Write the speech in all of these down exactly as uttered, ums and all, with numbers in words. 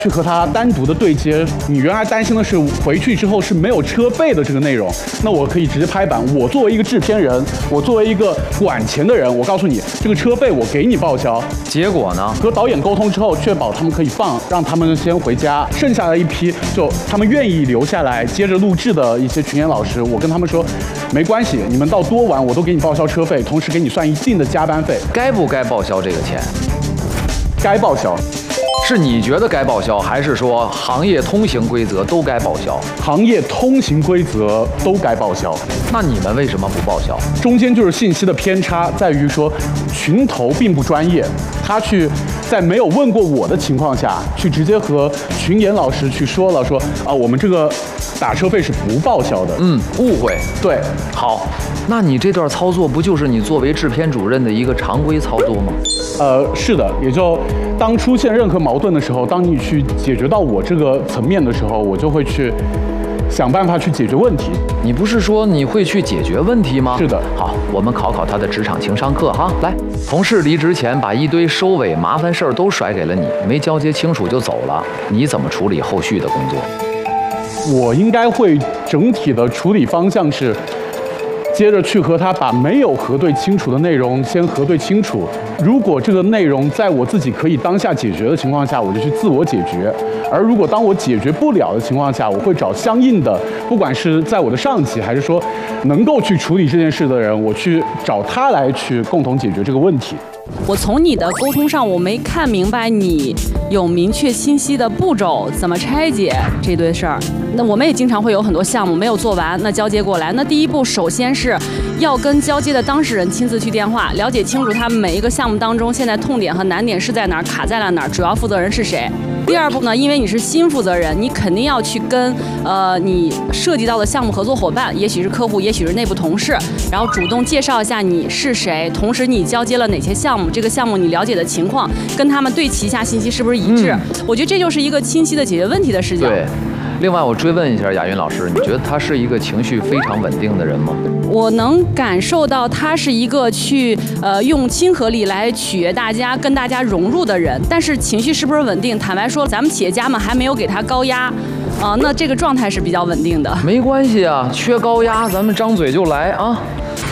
去和他单独的对接。你原来担心的是回去之后是没有车费的这个内容，那我可以直接拍板。我作为一个制片人，我作为一个管钱的人，我告诉你，这个车费我给你报销。 结果呢？ 和导演沟通之后，确保他们可以放，让他们先回家。剩下的一批，就他们愿意留下来接着录制的一些群演老师，我跟他们说，没关系，你们到多晚我都给你报销车费，同时给你算一定的加班费。 该不该报销这个钱？ 该报销。 是你觉得该报销，还是说行业通行规则都该报销？ 行业通行规则都该报销。 那你们为什么不报销？ 中间就是信息的偏差，在于说群头并不专业，他去在没有问过我的情况下去直接和群演老师去说了说啊，我们这个打车费是不报销的。 嗯，误会。 对， 好，那你这段操作不就是你作为制片主任的一个常规操作吗？ 呃，是的，也就当出现任何矛盾的时候，当你去解决到我这个层面的时候，我就会去想办法去解决问题。 你不是说你会去解决问题吗？ 是的。 好，我们考考他的职场情商课哈。来，同事离职前把一堆收尾麻烦事儿都甩给了你，没交接清楚就走了，你怎么处理后续的工作？ 我应该会整体的处理方向是，接着去和他把没有核对清楚的内容先核对清楚。如果这个内容在我自己可以当下解决的情况下，我就去自我解决；而如果当我解决不了的情况下，我会找相应的，不管是在我的上级，还是说能够去处理这件事的人，我去找他来去共同解决这个问题。 我从你的沟通上，我没看明白你有明确清晰的步骤，怎么拆解这堆事儿。那我们也经常会有很多项目没有做完，那交接过来，那第一步首先是要跟交接的当事人亲自去电话，了解清楚他们每一个项目当中现在痛点和难点是在哪儿，卡在了哪儿，主要负责人是谁。第二步呢，因为你是新负责人，你肯定要去跟呃你涉及到的项目合作伙伴，也许是客户，也许是内部同事，然后主动介绍一下你是谁，同时你交接了哪些项目，这个项目你了解的情况，跟他们对齐一下信息是不是一致。嗯、我觉得这就是一个清晰的解决问题的视角。 对。另外，我追问一下雅云老师，你觉得他是一个情绪非常稳定的人吗？ 我能感受到他是一个去呃用亲和力来取悦大家、跟大家融入的人，但是情绪是不是稳定？坦白说，咱们企业家们还没有给他高压，啊、呃，那这个状态是比较稳定的。 没关系啊，缺高压，咱们张嘴就来啊。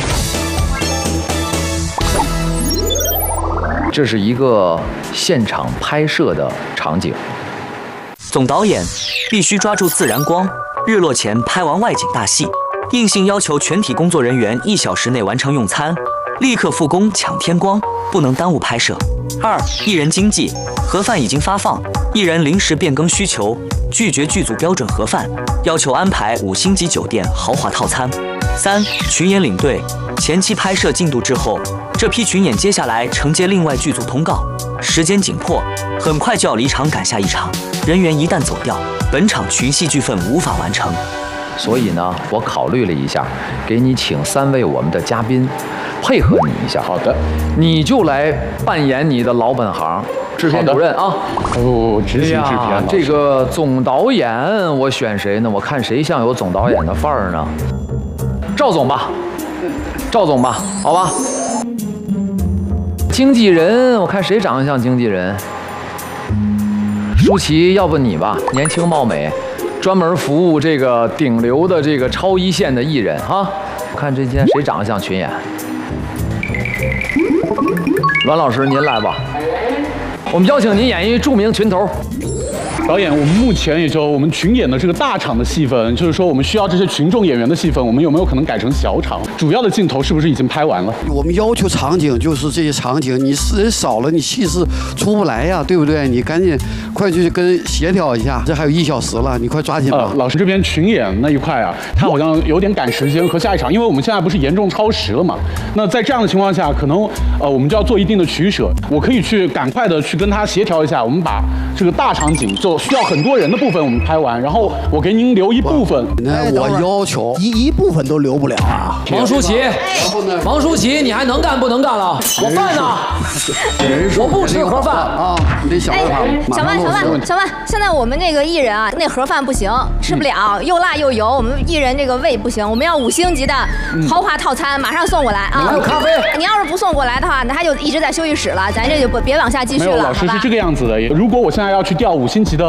这是一个现场拍摄的场景。 总导演必须抓住自然光，日落前拍完外景大戏，硬性要求全体工作人员一小时内完成用餐，立刻复工抢天光，不能耽误拍摄。二、艺人经济，盒饭已经发放，艺人临时变更需求，拒绝剧组标准盒饭，要求安排五星级酒店豪华套餐。三、群演领队，前期拍摄进度滞后，这批群演接下来承接另外剧组通告，时间紧迫，很快就要离场赶下一场。人员一旦走掉，本场群戏剧份无法完成。 所以呢，我考虑了一下，给你请三位我们的嘉宾，配合你一下。 好的， 你就来扮演你的老本行，制片主任啊。 哦，执行制片、哎。 这个总导演，我选谁呢？我看谁像有总导演的范儿呢？赵总吧，赵总吧，好吧。经纪人，我看谁长得像经纪人？舒淇，要不你吧，年轻貌美，专门服务这个顶流的这个超一线的艺人哈。我看这今天谁长得像群演？栾老师，您来吧。我们邀请您演绎著名群头。 导演，我们目前也就我们群演的这个大场的戏份，就是说我们需要这些群众演员的戏份，我们有没有可能改成小场？主要的镜头是不是已经拍完了？ 我们要求场景就是这些场景，你人少了，你气势出不来呀，对不对？你赶紧快去跟协调一下，这还有一小时了，你快抓紧吧。 呃、老师这边群演那一块啊，他好像有点赶时间和下一场，因为我们现在不是严重超时了嘛。那在这样的情况下，可能呃我们就要做一定的取舍。我可以去赶快的去跟他协调一下，我们把这个大场景就需要很多人的部分我们拍完，然后我给您留一部分。 那我要求一一部分都留不了啊！ 王舒淇，王舒淇，你还能干不能干了？我饭呢？我不吃盒饭啊！ 你得想办法。 小万，小万，小万，现在我们这个艺人啊，那盒饭不行，吃不了，又辣又油，我们艺人这个胃不行，我们要五星级的豪华套餐，马上送过来啊！ 还有咖啡。 你要是不送过来的话，那他就一直在休息室了，咱这就不别往下继续了。 没有，老师是这个样子的。如果我现在要去调五星级的